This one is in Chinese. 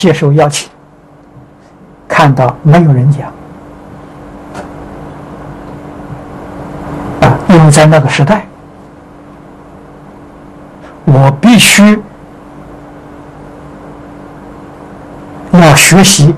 接受邀请，看到没有人讲因为在那个时代，我必须要学习